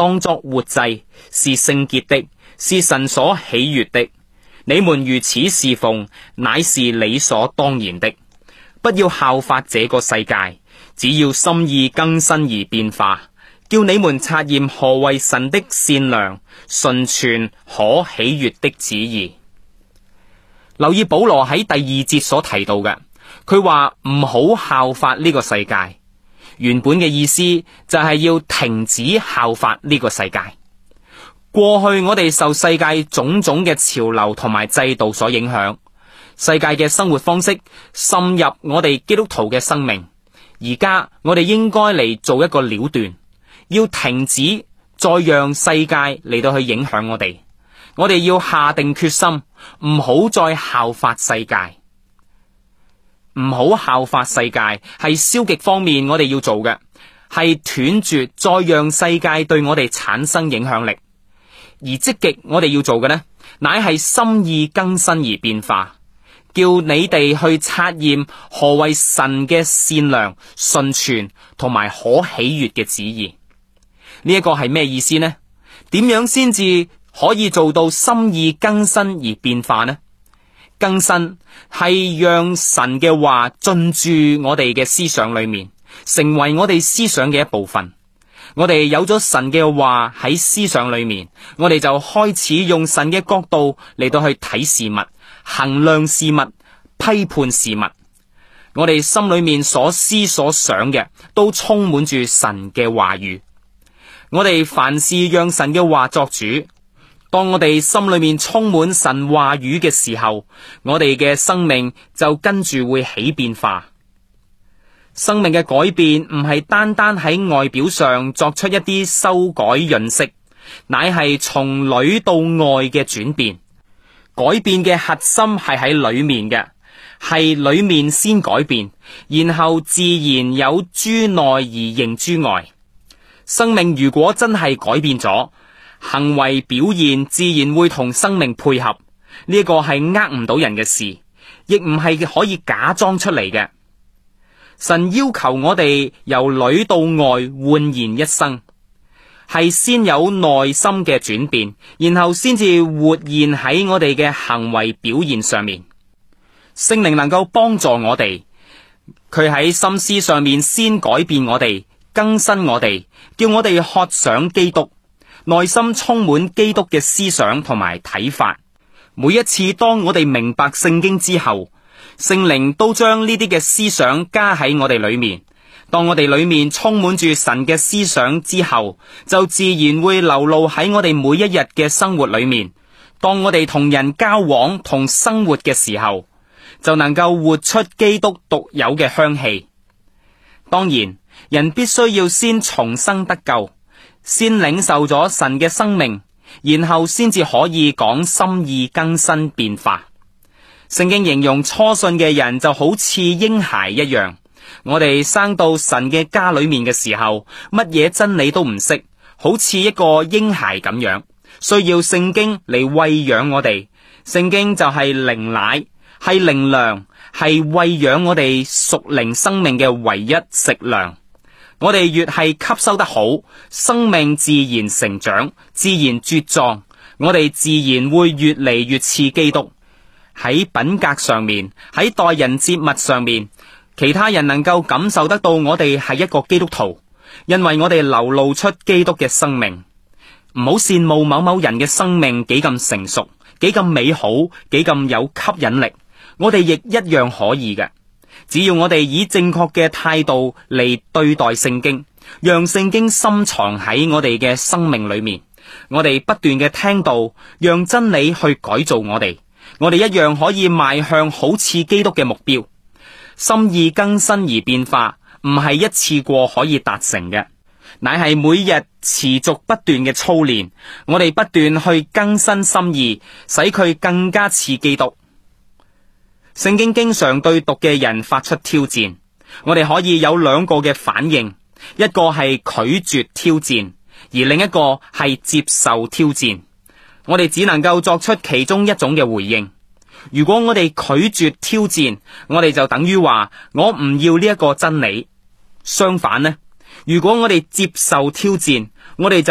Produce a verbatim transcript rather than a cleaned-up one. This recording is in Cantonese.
當作活祭，是聖潔的，是神所喜悅的。你們如此侍奉，乃是理所當然的。不要效法這個世界，只要心意更新而變化，叫你們察驗何為神的善良、純全、可喜悅的旨意。留意保羅喺第二節所提到嘅，佢話唔好效法呢個世界。原本嘅意思就係要停止效法呢個世界。過去我哋受世界種種嘅潮流同埋制度所影響，世界嘅生活方式滲入我哋基督徒嘅生命。而家我哋應該嚟做一個了斷，要停止再讓世界嚟到去影響我哋。我哋要下定決心，唔好再效法世界。唔好效法世界係消極方面我哋要做嘅，係斷絕再讓世界對我哋產生影響力。而積極我哋要做嘅呢，乃係心意更新而變化，叫你哋去察驗何為神嘅善良、純全同埋可喜悅嘅旨意。呢一個係咩意思呢？點樣先至可以做到心意更新而變化呢？更新係讓神嘅話進駐我哋嘅思想裏面，成為我哋思想嘅一部分。我哋有咗神嘅話喺思想裏面，我哋就開始用神嘅角度嚟到去睇事物、衡量事物、批判事物。我哋心裏面所思所想嘅都充滿住神嘅話語。我哋凡事讓神嘅話作主。當我哋心裏面充滿神話語嘅時候，我哋嘅生命就跟住會起變化。生命嘅改變唔係單單喺外表上作出一啲修改潤色，乃係從裏到外嘅轉變。改變嘅核心係喺裏面嘅，係裏面先改變，然後自然有諸內而形諸外。生命如果真係改變咗，行為表現自然會同生命配合，呢個係呃唔到人嘅事，亦唔係可以假裝出嚟嘅。神要求我哋由裏到外煥然一新，係先有內心嘅轉變，然後先至活現喺我哋嘅行為表現上面。聖靈能夠幫助我哋，佢喺心思上面先改變我哋，更新我哋，叫我哋渴想基督，內心充滿基督嘅思想同埋睇法。每一次當我哋明白聖經之後，聖靈都將呢啲嘅思想加喺我哋裏面。當我哋裏面充滿住神嘅思想之後，就自然會流露喺我哋每一日嘅生活裏面。當我哋同人交往同生活嘅時候，就能夠活出基督獨有嘅香氣。當然，人必須要先重生得救，先領受咗神嘅生命，然後先至可以講心意更新變化。聖經形容初信嘅人就好似嬰孩一樣，我哋生到神嘅家裏面嘅時候，乜嘢真理都唔識，好似一個嬰孩咁樣，需要聖經嚟餵養我哋。聖經就係靈奶，係靈糧，係餵養我哋屬靈生命嘅唯一食糧。我哋越係吸收得好，生命自然成長，自然茁壯，我哋自然會越嚟越似基督。喺品格上面，喺待人接物上面，其他人能夠感受得到我哋係一個基督徒，因為我哋流露出基督嘅生命。唔好羨慕某某人嘅生命幾咁成熟，幾咁美好，幾咁有吸引力，我哋亦一樣可以嘅。只要我哋以正確嘅態度嚟對待聖經，讓聖經深藏喺我哋嘅生命裏面，我哋不斷嘅聽道，讓真理去改造我哋，我哋一樣可以邁向好似基督嘅目標。心意更新而變化，唔係一次過可以達成嘅，乃係每日持續不斷嘅操練，我哋不斷去更新心意，使佢更加似基督。聖經經常對讀嘅人發出挑戰，我哋可以有兩個嘅反應，一個係拒絕挑戰，而另一個係接受挑戰。我哋只能夠作出其中一種嘅回應。如果我哋拒絕挑戰，我哋就等於話我唔要呢一個真理。相反呢，如果我哋接受挑戰，我哋就